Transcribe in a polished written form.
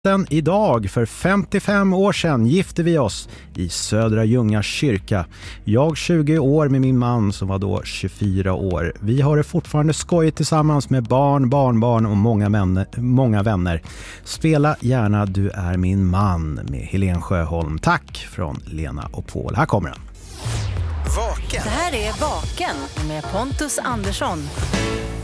Idag för 55 år sedan gifte vi oss i Södra Ljunga kyrka. Jag 20 år med min man som var då 24 år. Vi har det fortfarande skojigt tillsammans med barn, barnbarn och många vänner. Spela gärna Du är min man med Helen Sjöholm. Tack från Lena och Paul. Här kommer den. Vaken. Det här är Vaken med Pontus Andersson.